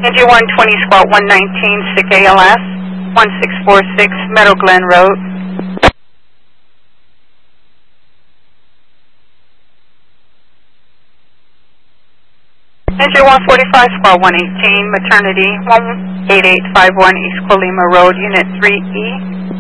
NG 120 Squad 119, SIC ALS, 1646 Meadow Glen Road. NG 145 Squad 118, Maternity 18851 East Colima Road, Unit 3E.